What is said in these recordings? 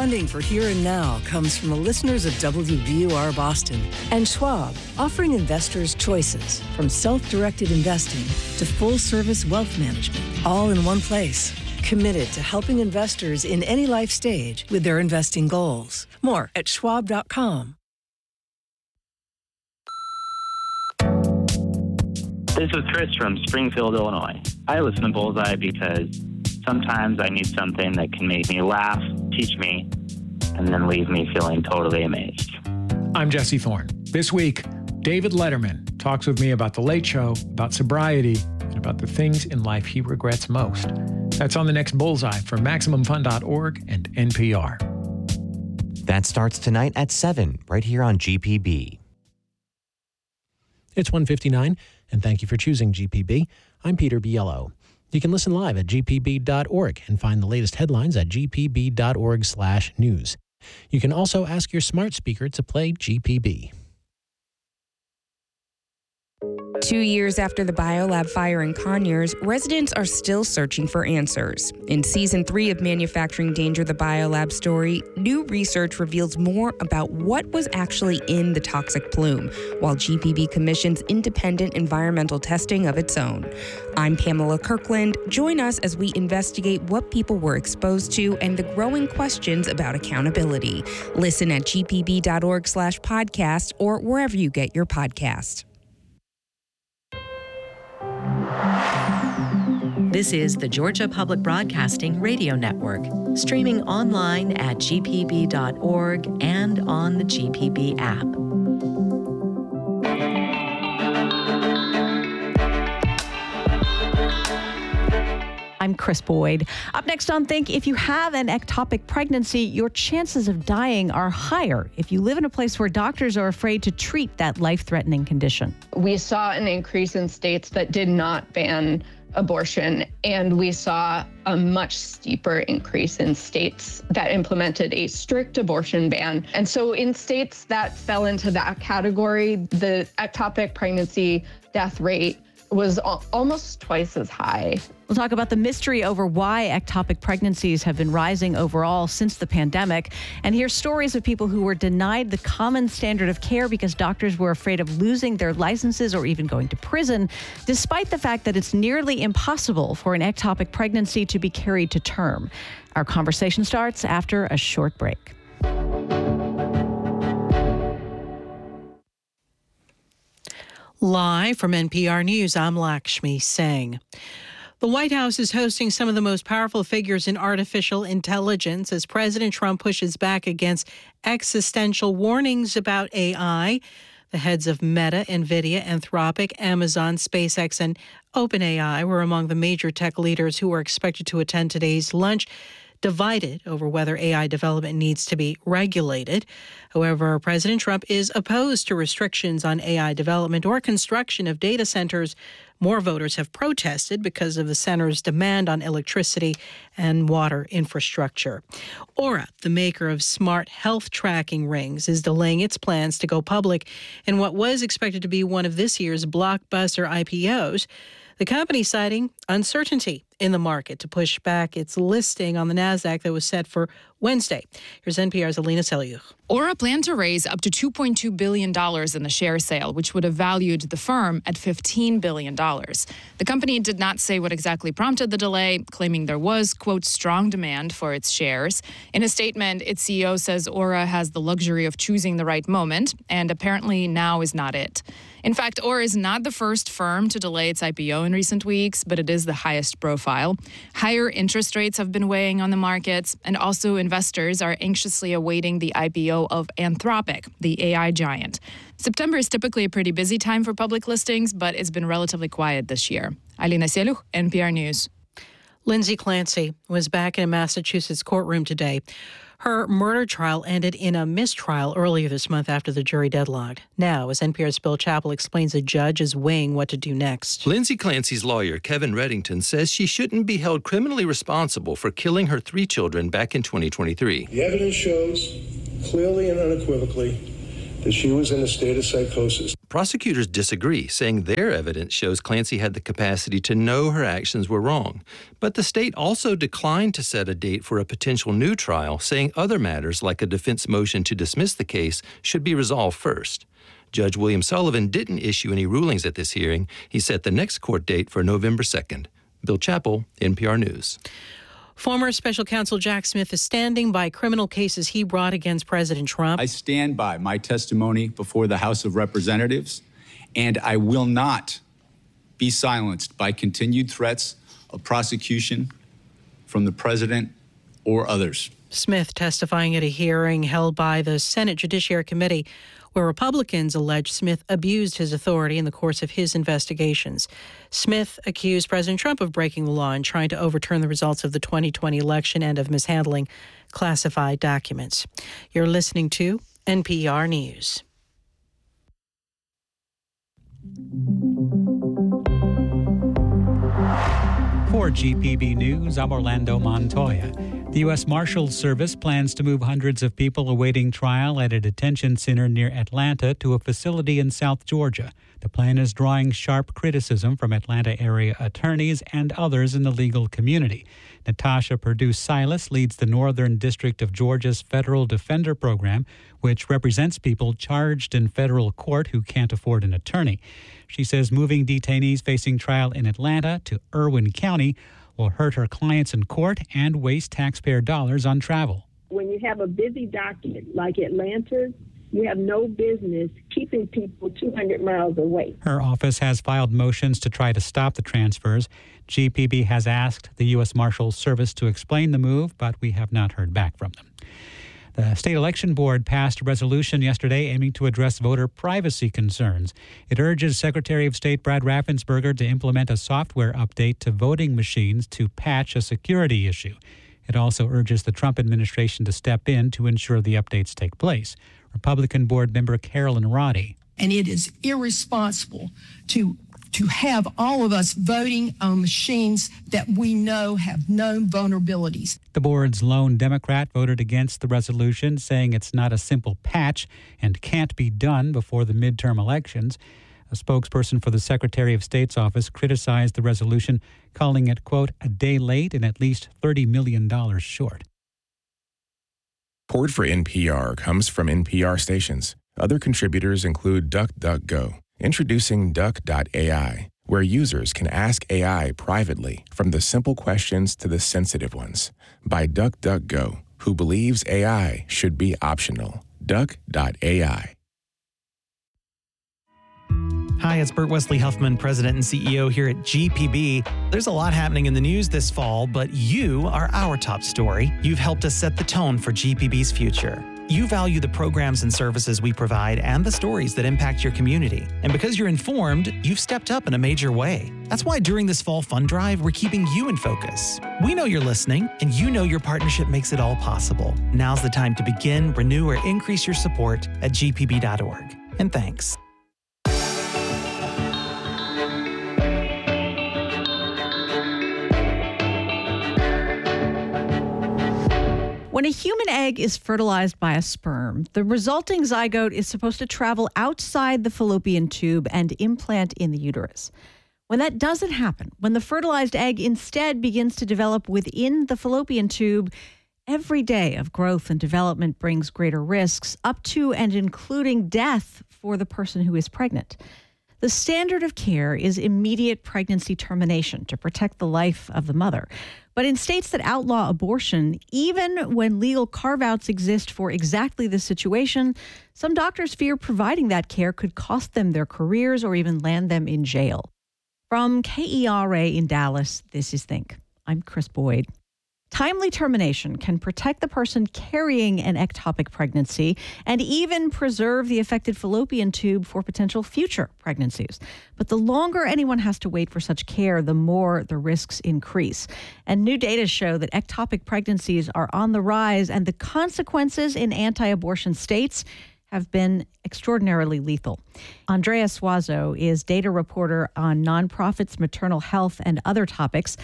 Funding for Here and Now comes from the listeners of WBUR Boston and Schwab, offering investors choices from self-directed investing to full-service wealth management, all in one place. Committed to helping investors in any life stage with their investing goals. More at schwab.com. This is Chris from Springfield, Illinois. I listen to Bullseye because sometimes I need something that can make me laugh, teach me, and then leave me feeling totally amazed. I'm Jesse Thorne. This week, David Letterman talks with me about The Late Show, about sobriety, and about the things in life he regrets most. That's on the next Bullseye from MaximumFun.org and NPR. That starts tonight at 7, right here on GPB. It's 1:59, and thank you for choosing GPB. I'm Peter Biello. You can listen live at gpb.org and find the latest headlines at gpb.org/news. You can also ask your smart speaker to play GPB. 2 years after the Biolab fire in Conyers, residents are still searching for answers. In Season 3 of Manufacturing Danger, the Biolab story, new research reveals more about what was actually in the toxic plume, while GPB commissions independent environmental testing of its own. I'm Pamela Kirkland. Join us as we investigate what people were exposed to and the growing questions about accountability. Listen at gpb.org/podcast or wherever you get your podcast. This is the Georgia Public Broadcasting Radio Network, streaming online at gpb.org and on the GPB app. I'm Chris Boyd. Up next on Think, if you have an ectopic pregnancy, your chances of dying are higher if you live in a place where doctors are afraid to treat that life-threatening condition. We saw an increase in states that did not ban abortion, and we saw a much steeper increase in states that implemented a strict abortion ban. And so in states that fell into that category, the ectopic pregnancy death rate was almost twice as high. We'll talk about the mystery over why ectopic pregnancies have been rising overall since the pandemic, and hear stories of people who were denied the common standard of care because doctors were afraid of losing their licenses or even going to prison, despite the fact that it's nearly impossible for an ectopic pregnancy to be carried to term. Our conversation starts after a short break. Live from NPR News, I'm Lakshmi Singh. The White House is hosting some of the most powerful figures in artificial intelligence as President Trump pushes back against existential warnings about AI. The heads of Meta, NVIDIA, Anthropic, Amazon, SpaceX, and OpenAI were among the major tech leaders who are expected to attend today's lunch, divided over whether AI development needs to be regulated. However, President Trump is opposed to restrictions on AI development or construction of data centers. More voters have protested because of the center's demand on electricity and water infrastructure. Aura, the maker of smart health tracking rings, is delaying its plans to go public in what was expected to be one of this year's blockbuster IPOs. The company citing uncertainty in the market to push back its listing on the NASDAQ that was set for Wednesday. Here's NPR's Alina Selyukh. Aura planned to raise up to $2.2 billion in the share sale, which would have valued the firm at $15 billion. The company did not say what exactly prompted the delay, claiming there was, quote, strong demand for its shares. In a statement, its CEO says Aura has the luxury of choosing the right moment, and apparently now is not it. In fact, Aura is not the first firm to delay its IPO in recent weeks, but it is the highest profile. Higher interest rates have been weighing on the markets, and also investors are anxiously awaiting the IPO of Anthropic, the AI giant. September is typically a pretty busy time for public listings, but it's been relatively quiet this year. Alina Selyukh, NPR News. Lindsay Clancy was back in a Massachusetts courtroom today. Her murder trial ended in a mistrial earlier this month after the jury deadlocked. Now, as NPR's Bill Chappell explains, a judge is weighing what to do next. Lindsay Clancy's lawyer, Kevin Reddington, says she shouldn't be held criminally responsible for killing her 3 children back in 2023. The evidence shows clearly and unequivocally that she was in a state of psychosis. Prosecutors disagree, saying their evidence shows Clancy had the capacity to know her actions were wrong. But the state also declined to set a date for a potential new trial, saying other matters like a defense motion to dismiss the case should be resolved first. Judge William Sullivan didn't issue any rulings at this hearing. He set the next court date for November 2nd. Bill Chappell, NPR News. Former Special Counsel Jack Smith is standing by criminal cases he brought against President Trump. I stand by my testimony before the House of Representatives, and I will not be silenced by continued threats of prosecution from the president or others. Smith testifying at a hearing held by the Senate Judiciary Committee, where Republicans allege Smith abused his authority in the course of his investigations. Smith accused President Trump of breaking the law and trying to overturn the results of the 2020 election and of mishandling classified documents. You're listening to NPR News. For GPB News, I'm Orlando Montoya. The U.S. Marshals Service plans to move hundreds of people awaiting trial at a detention center near Atlanta to a facility in South Georgia. The plan is drawing sharp criticism from Atlanta area attorneys and others in the legal community. Natasha Perdue-Silas leads the Northern District of Georgia's Federal Defender Program, which represents people charged in federal court who can't afford an attorney. She says moving detainees facing trial in Atlanta to Irwin County will hurt her clients in court and waste taxpayer dollars on travel. When you have a busy docket like Atlanta, you have no business keeping people 200 miles away. Her office has filed motions to try to stop the transfers. GPB has asked the U.S. Marshals Service to explain the move, but we have not heard back from them. The State Election Board passed a resolution yesterday aiming to address voter privacy concerns. It urges Secretary of State Brad Raffensperger to implement a software update to voting machines to patch a security issue. It also urges the Trump administration to step in to ensure the updates take place. Republican board member Carolyn Roddy. And it is irresponsible to have all of us voting on machines that we know have known vulnerabilities. The board's lone Democrat voted against the resolution, saying it's not a simple patch and can't be done before the midterm elections. A spokesperson for the Secretary of State's office criticized the resolution, calling it, quote, a day late and at least $30 million short. Support for NPR comes from NPR stations. Other contributors include DuckDuckGo. Introducing Duck.ai, where users can ask AI privately, from the simple questions to the sensitive ones. By DuckDuckGo, who believes AI should be optional. Duck.ai. Hi, it's Burt Wesley Huffman, President and CEO here at GPB. There's a lot happening in the news this fall, but you are our top story. You've helped us set the tone for GPB's future. You value the programs and services we provide and the stories that impact your community. And because you're informed, you've stepped up in a major way. That's why during this fall fund drive, we're keeping you in focus. We know you're listening, and you know your partnership makes it all possible. Now's the time to begin, renew, or increase your support at gpb.org. And thanks. When a human egg is fertilized by a sperm, the resulting zygote is supposed to travel outside the fallopian tube and implant in the uterus. When that doesn't happen, when the fertilized egg instead begins to develop within the fallopian tube, every day of growth and development brings greater risks, up to and including death for the person who is pregnant. The standard of care is immediate pregnancy termination to protect the life of the mother. But in states that outlaw abortion, even when legal carve-outs exist for exactly this situation, some doctors fear providing that care could cost them their careers or even land them in jail. From KERA in Dallas, this is Think. I'm Chris Boyd. Timely termination can protect the person carrying an ectopic pregnancy and even preserve the affected fallopian tube for potential future pregnancies. But the longer anyone has to wait for such care, the more the risks increase. And new data show that ectopic pregnancies are on the rise, and the consequences in anti-abortion states have been extraordinarily lethal. Andrea Suazo is data reporter on nonprofits, maternal health, and other topics.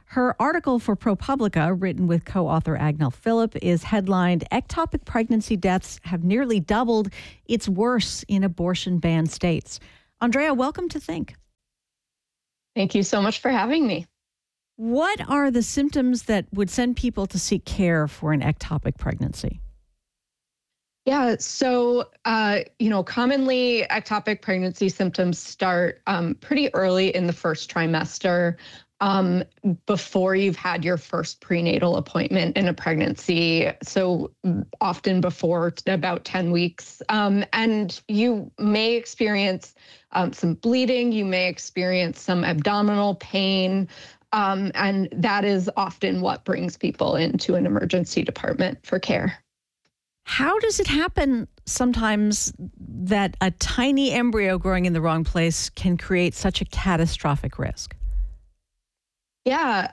Her article for ProPublica, written with co-author Agnel Phillip, is headlined, "Ectopic Pregnancy Deaths Have Nearly Doubled. It's Worse in Abortion-Banned States." Andrea, welcome to Think. Thank you so much for having me. What are the symptoms that would send people to seek care for an ectopic pregnancy? Yeah, so, commonly ectopic pregnancy symptoms start pretty early in the first trimester, before you've had your first prenatal appointment in a pregnancy. So often before about 10 weeks. And you may experience some bleeding, you may experience some abdominal pain, and that is often what brings people into an emergency department for care. How does it happen sometimes that a tiny embryo growing in the wrong place can create such a catastrophic risk? Yeah,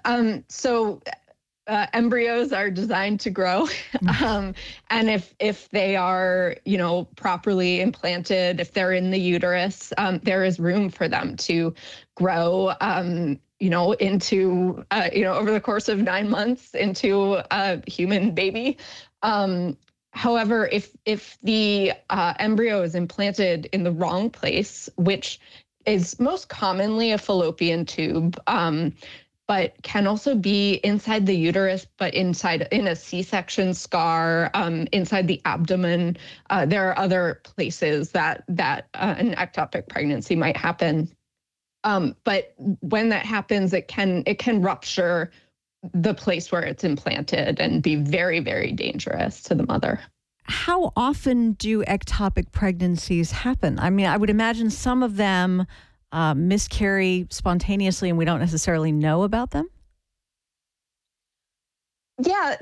embryos are designed to grow, and if they are, properly implanted, if they're in the uterus, there is room for them to grow, into, over the course of 9 months into a human baby. However, if the embryo is implanted in the wrong place, which is most commonly a fallopian tube, but can also be inside the uterus, but in a C-section scar, inside the abdomen. There are other places that an ectopic pregnancy might happen. But when that happens, it can rupture the place where it's implanted and be very, very dangerous to the mother. How often do ectopic pregnancies happen? I mean, I would imagine some of them miscarry spontaneously and we don't necessarily know about them? Yeah.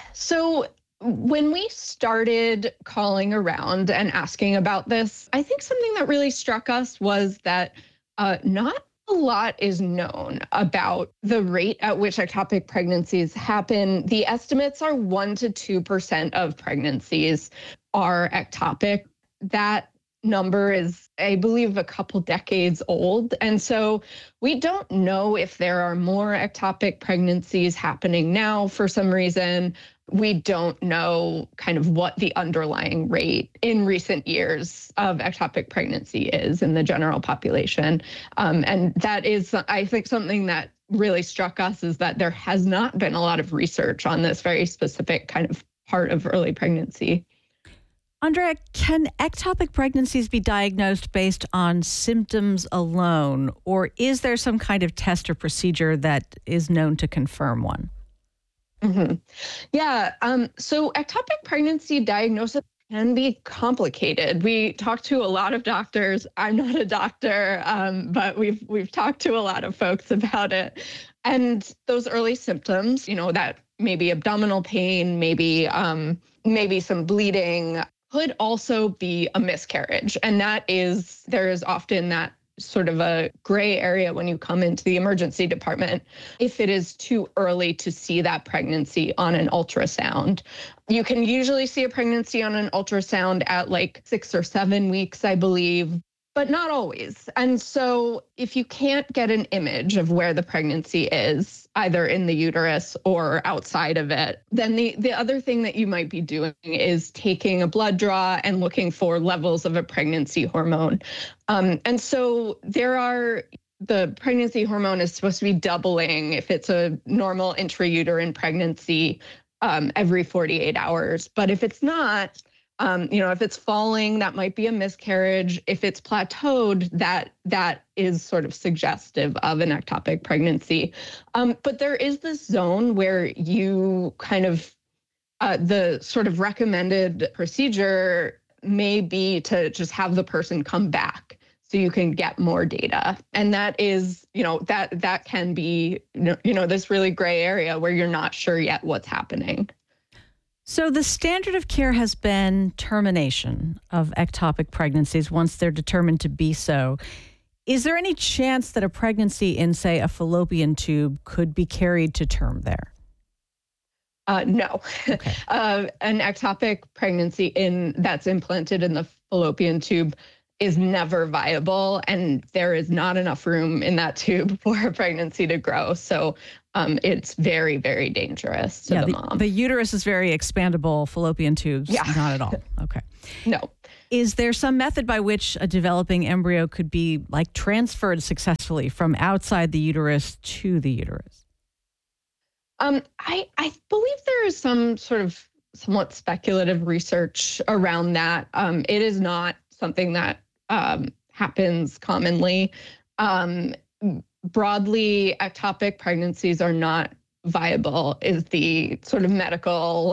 So when we started calling around and asking about this, I think something that really struck us was that not a lot is known about the rate at which ectopic pregnancies happen. The estimates are 1% to 2% of pregnancies are ectopic. That number is, I believe, a couple decades old. And so we don't know if there are more ectopic pregnancies happening now for some reason. We don't know kind of what the underlying rate in recent years of ectopic pregnancy is in the general population. And that is, I think, something that really struck us, is that there has not been a lot of research on this very specific kind of part of early pregnancy. Andrea, can ectopic pregnancies be diagnosed based on symptoms alone, or is there some kind of test or procedure that is known to confirm one? Mm-hmm. Yeah. So ectopic pregnancy diagnosis can be complicated. We talk to a lot of doctors. I'm not a doctor, but we've talked to a lot of folks about it. And those early symptoms, that maybe abdominal pain, maybe some bleeding, could also be a miscarriage. And there is often that sort of a gray area when you come into the emergency department if it is too early to see that pregnancy on an ultrasound. You can usually see a pregnancy on an ultrasound at like 6 or 7 weeks, I believe, but not always. And so if you can't get an image of where the pregnancy is, either in the uterus or outside of it, then the other thing that you might be doing is taking a blood draw and looking for levels of a pregnancy hormone. And so the pregnancy hormone is supposed to be doubling if it's a normal intrauterine pregnancy every 48 hours. But if it's not, if it's falling, that might be a miscarriage. If it's plateaued, that is sort of suggestive of an ectopic pregnancy. But there is this zone where you kind of, the sort of recommended procedure may be to just have the person come back so you can get more data. And that is, that can be, this really gray area where you're not sure yet what's happening. So the standard of care has been termination of ectopic pregnancies once they're determined to be so. Is there any chance that a pregnancy in, say, a fallopian tube could be carried to term there? No. Okay. An ectopic pregnancy that's implanted in the fallopian tube is never viable, and there is not enough room in that tube for a pregnancy to grow. So it's very, very dangerous to the mom. The uterus is very expandable. Fallopian tubes, not at all. Okay. No. Is there some method by which a developing embryo could be like transferred successfully from outside the uterus to the uterus? I believe there is some sort of somewhat speculative research around that. It is not something that happens commonly. Broadly, ectopic pregnancies are not viable, is the sort of medical,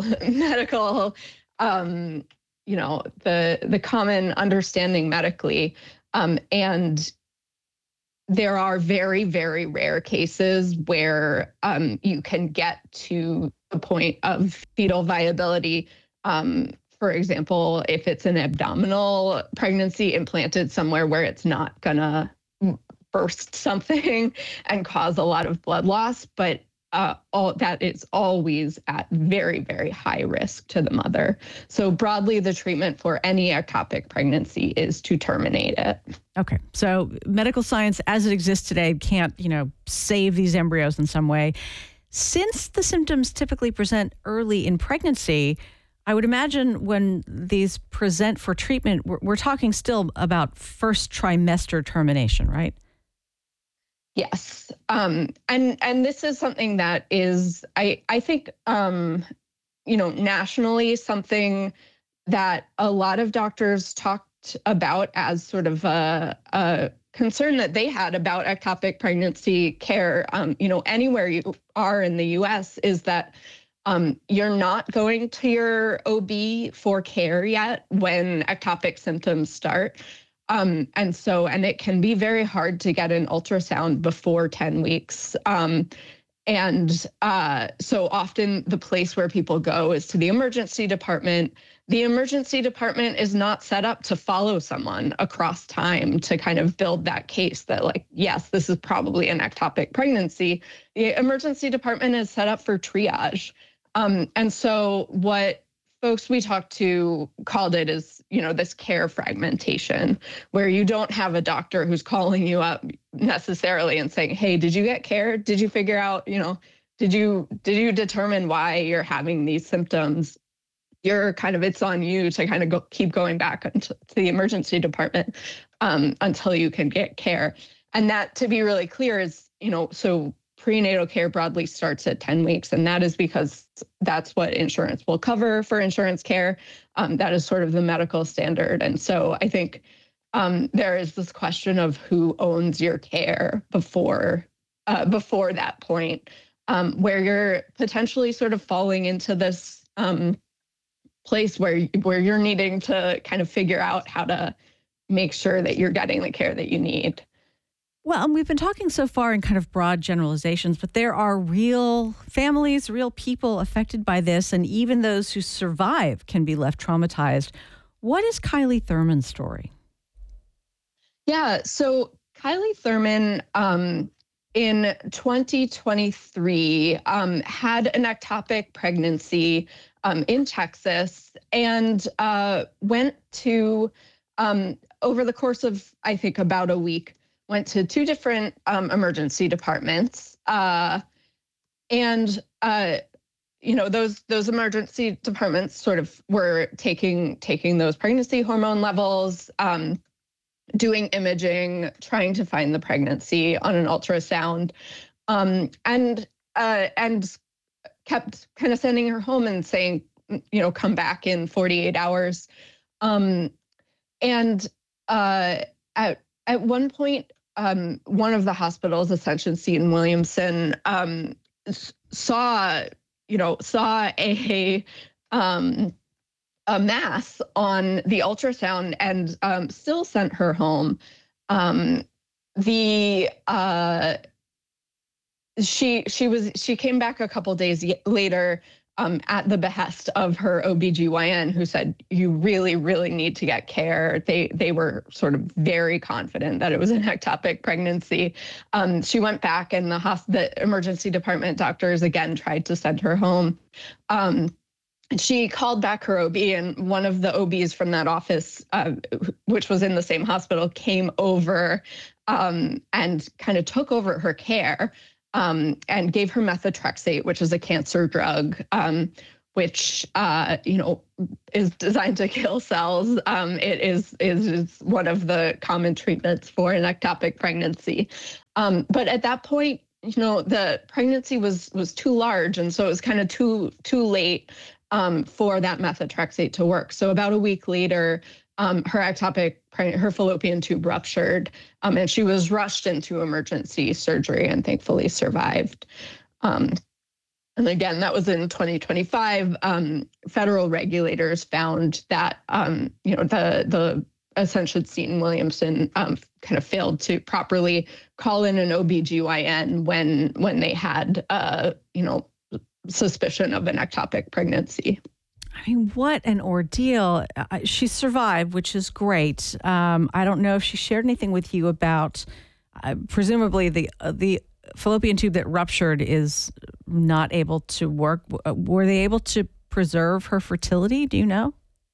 the common understanding medically. And there are very, very rare cases where you can get to the point of fetal viability. For example, if it's an abdominal pregnancy implanted somewhere where it's not gonna burst something and cause a lot of blood loss, but all that is always at very, very high risk to the mother. So broadly, the treatment for any ectopic pregnancy is to terminate it. Okay. So medical science as it exists today can't, save these embryos in some way. Since the symptoms typically present early in pregnancy, I would imagine when these present for treatment, we're talking still about first trimester termination, right? Yes. And this is something that is, I think, nationally something that a lot of doctors talked about as sort of a concern that they had about ectopic pregnancy care, anywhere you are in the U.S. is that you're not going to your OB for care yet when ectopic symptoms start. And it can be very hard to get an ultrasound before 10 weeks. So often the place where people go is to the emergency department. The emergency department is not set up to follow someone across time to kind of build that case that yes, this is probably an ectopic pregnancy. The emergency department is set up for triage. And so what folks we talked to called it is, this care fragmentation, where you don't have a doctor who's calling you up necessarily and saying, hey, did you get care? Did you figure out, did you determine why you're having these symptoms? It's on you to kind of keep going back to the emergency department until you can get care. And that, to be really clear, is, so prenatal care broadly starts at 10 weeks, and that is because that's what insurance will cover for insurance care. That is sort of the medical standard. And so I think there is this question of who owns your care before that point, where you're potentially sort of falling into this place where you're needing to kind of figure out how to make sure that you're getting the care that you need. Well, we've been talking so far in kind of broad generalizations, but there are real families, real people affected by this, and even those who survive can be left traumatized. What is Kylie Thurman's story? Yeah, so Kylie Thurman in 2023 had an ectopic pregnancy in Texas and went to, over the course of, I think, about a week, went to two different emergency departments. Those emergency departments sort of were taking those pregnancy hormone levels, doing imaging, trying to find the pregnancy on an ultrasound, and kept kind of sending her home and saying, come back in 48 hours. At one point, one of the hospitals, Ascension Seton Williamson, saw a mass on the ultrasound and still sent her home. She came back a couple days later at the behest of her OBGYN, who said, you really, really need to get care. They were sort of very confident that it was an ectopic pregnancy. She went back and the emergency department doctors again tried to send her home. She called back her OB, and one of the OBs from that office, which was in the same hospital, came over and kind of took over her care. and gave her methotrexate, which is a cancer drug, which is designed to kill cells. It is one of the common treatments for an ectopic pregnancy. But at that point, the pregnancy was too large, and so it was kind of too late for that methotrexate to work. So about a week later, her fallopian tube ruptured, and she was rushed into emergency surgery and thankfully survived. And again, that was in 2025. Federal regulators found that, the Ascension Williamson kind of failed to properly call in an OBGYN when they had, suspicion of an ectopic pregnancy. I mean, what an ordeal. She survived, which is great. I don't know if she shared anything with you about, presumably the fallopian tube that ruptured is not able to work. Were they able to preserve her fertility? Do you know?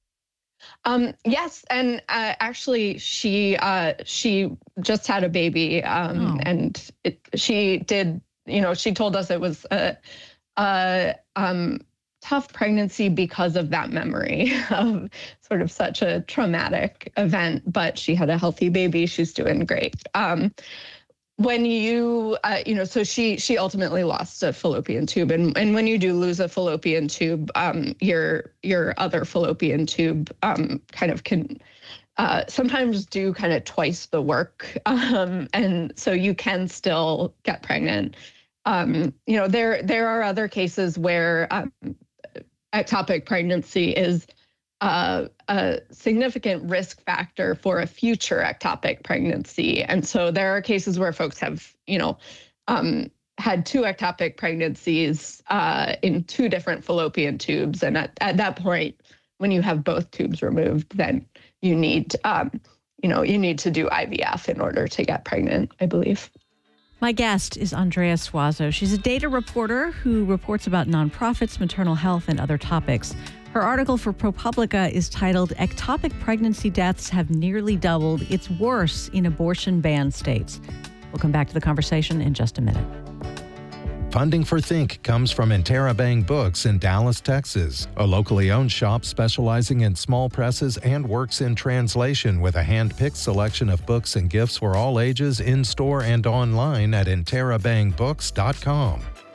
Yes, and actually, she just had a baby, and she did. She told us it was a tough pregnancy because of that memory of sort of such a traumatic event. But she had a healthy baby. She's doing great. When you, so she ultimately lost a fallopian tube. And when you do lose a fallopian tube, your other fallopian tube kind of can sometimes do kind of twice the work. And so you can still get pregnant. There are other cases where ectopic pregnancy is a significant risk factor for a future ectopic pregnancy. And so there are cases where folks have, had 2 ectopic pregnancies in 2 different fallopian tubes. And at that point, when you have both tubes removed, then you need, you need to do IVF in order to get pregnant, I believe. My guest is Andrea Suazo. She's a data reporter who reports about nonprofits, maternal health, and other topics. Her article for ProPublica is titled, "Ectopic Pregnancy Deaths Have Nearly Doubled. It's Worse in Abortion-Banned States." We'll come back to the conversation in just a minute. Funding for Think comes from Interabang Books in Dallas, Texas, a locally owned shop specializing in small presses and works in translation with a hand-picked selection of books and gifts for all ages in-store and online at interabangbooks.com.